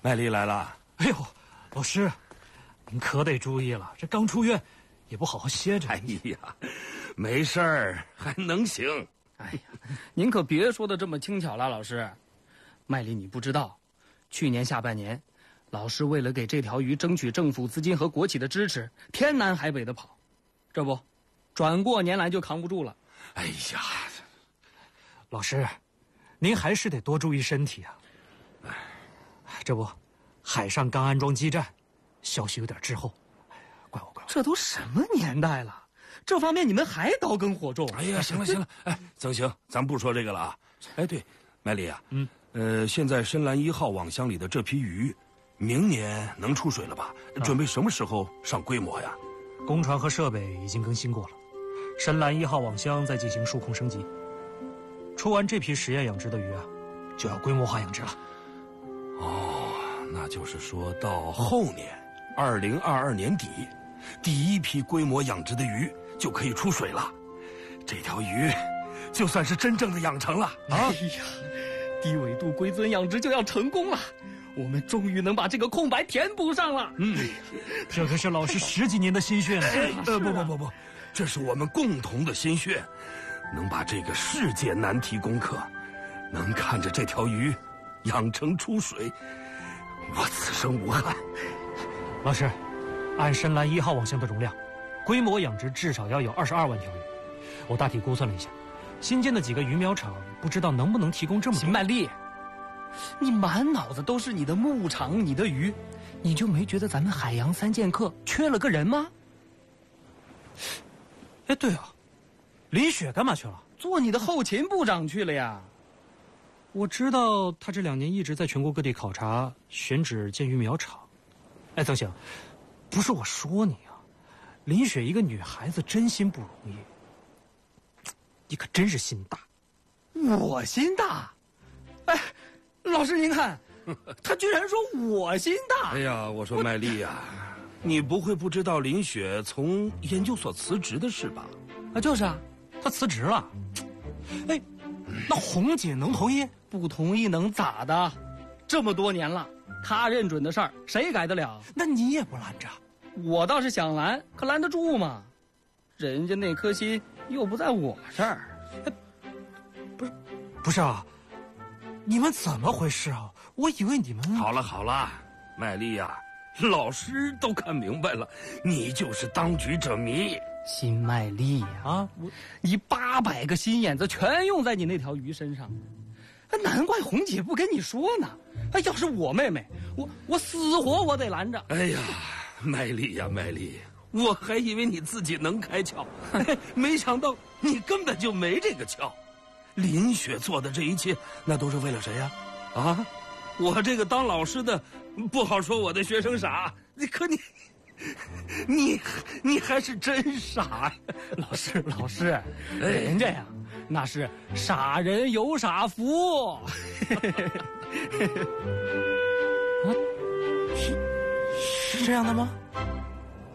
麦丽来了。 哎呦，老师，您可得注意了，这刚出院，也不好好歇着。 哎呀，没事儿，还能行。 哎呀，您可别说的这么轻巧了，老师。麦丽，你不知道，去年下半年，老师为了给这条鱼争取政府资金和国企的支持，天南海北的跑，这不，转过年来就扛不住了。 哎呀， 老师，您还是得多注意身体啊。这不，海上刚安装基站，消息有点滞后。怪我。 这都什么年代了，这方面你们还刀耕火种？ 哎呀，行了，哎，曾行，咱不说这个了啊。哎，对，麦丽啊，现在深蓝1号网箱里的这批鱼，明年能出水了吧？准备什么时候上规模呀？ 工船和设备已经更新过了，深蓝1号网箱在进行数控升级。出完这批实验养殖的鱼啊，就要规模化养殖了。 哦，那就是说到后年，2022年底，第一批规模养殖的鱼就可以出水了。这条鱼，就算是真正的养成了啊！ 哎呀，低纬度龟尊养殖就要成功了，我们终于能把这个空白填补上了。 这可是老师10几年的心血呢。 不，这是我们共同的心血，能把这个世界难题攻克，能看着这条鱼养成出水，我此生无憾。 老师，按深蓝1号网箱的容量，规模养殖至少要有22万条鱼。我大体估算了一下，新建的几个鱼苗场不知道能不能提供这么多。 秦曼丽，你满脑子都是你的牧场、你的鱼，你就没觉得咱们海洋3剑客缺了个人吗？ 哎，对啊，林雪干嘛去了？ 做你的后勤部长去了呀。 我知道他这2年一直在全国各地考察、选址建鱼苗场。哎，曾行，不是我说你啊，林雪一个女孩子真心不容易，你可真是心大。 我心大？哎，老师您看，他居然说我心大。 哎呀，我说麦丽呀，你不会不知道林雪从研究所辞职的事吧？ 啊，就是啊， 她辞职了。哎，那红姐能同意？ 不同意能咋的？这么多年了，她认准的事儿，谁改得了？ 那你也不拦着？ 我倒是想拦，可拦得住吗？人家那颗心又不在我这儿。 不是啊，你们怎么回事啊？我以为你们…… 好了，麦丽呀，老师都看明白了，你就是当局者迷。 新麦丽呀，你800个心眼子全用在你那条鱼身上，难怪红姐不跟你说呢。要是我妹妹，我死活我得拦着。 哎呀，麦丽呀，麦丽，我还以为你自己能开窍，没想到你根本就没这个窍。林雪做的这一切，那都是为了谁呀？啊，我这个当老师的，不好说我的学生傻，可你还是真傻。 老师，人家呀，那是傻人有傻福。啊， 是这样的吗？